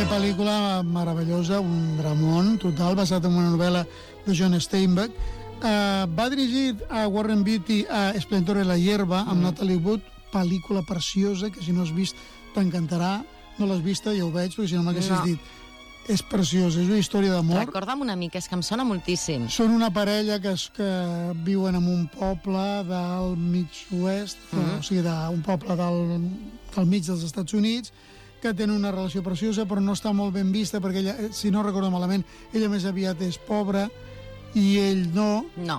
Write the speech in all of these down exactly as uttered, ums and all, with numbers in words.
També pel·lícula meravellosa, un dramón total, basat en una novel·la de John Steinbeck. Uh, va dirigir a Warren Beatty a Esplendor de la hierba, amb mm. Natalie Wood, pel·lícula preciosa, que si no has vist t'encantarà. No l'has vista, ja ho veig, perquè si no m'haguessis no. dit. És preciosa, és una història d'amor. Recorda'm una mica, és que em sona moltíssim. Són una parella que, es, que viuen en un poble del mig oest, mm. o sigui, d'un poble del, del mig dels Estats Units, que tenen una relació preciosa, però no està molt ben vista, perquè ella, si no recordo malament, ella més aviat és pobra, i ell no. No,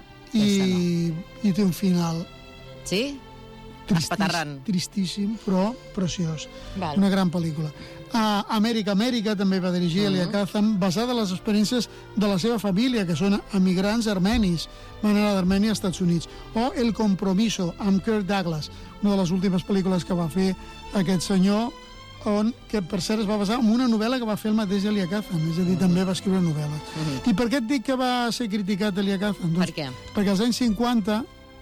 i, no. I té un final. Sí? Tristíssim, tristíssim, però preciós. Val. Una gran pel·lícula. Uh, Amèrica, Amèrica també va dirigir uh -huh. Elia Kazan, basada en les experiències de la seva família, que són emigrants armenis, van anar d'Armènia als Estats Units. O El Compromiso, amb Kirk Douglas, una de les últimes pel·lícules que va fer aquest senyor, on, que per cert es va basar en una novel·la que va fer el mateix Elia Kazan, és a dir, uh -huh. també va escriure novel·les. Uh -huh. I per què et dic que va ser criticat Elia Kazan? Doncs, per què? Perquè als anys cinquanta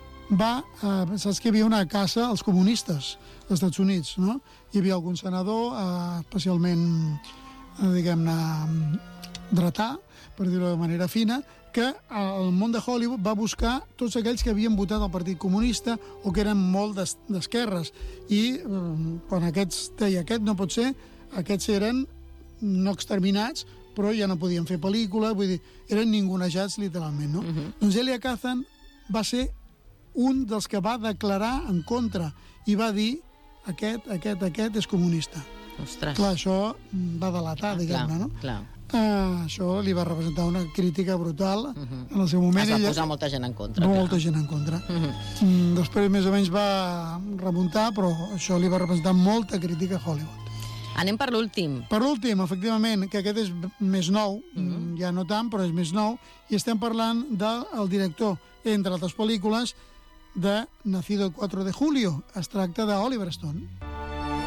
va, eh, saps que hi havia una caça als comunistes als Estats Units, no? Hi havia algun senador, eh, especialment, eh, diguem-ne, dretà, per dir-ho de manera fina, que el món de Hollywood va buscar tots aquells que havien votat al Partit Comunista o que eren molt d'esquerres. I eh, quan aquests deia, aquest no pot ser, aquests eren no exterminats, però ja no podien fer pel·lícula, vull dir, eren ningunejats literalment, no? Uh-huh. Doncs Elia Kazan va ser un dels que va declarar en contra i va dir aquest, aquest, aquest és comunista. Ostres. Clar, això va delatar, ah, diguem-ne, no? Clar. Uh, això li va representar una crítica brutal uh -huh. en el seu moment. Es va ella, posar molta gent en contra. Molta clar. gent en contra. Uh -huh. mm, després més o menys va remuntar, però això li va representar molta crítica a Hollywood. Anem per l'últim. Per l'últim, efectivament, que aquest és més nou, uh -huh. ja no tant, però és més nou, i estem parlant del director, entre altres pel·lícules, de Nacido el quatre de julio. Es tracta d'Oliver Stone.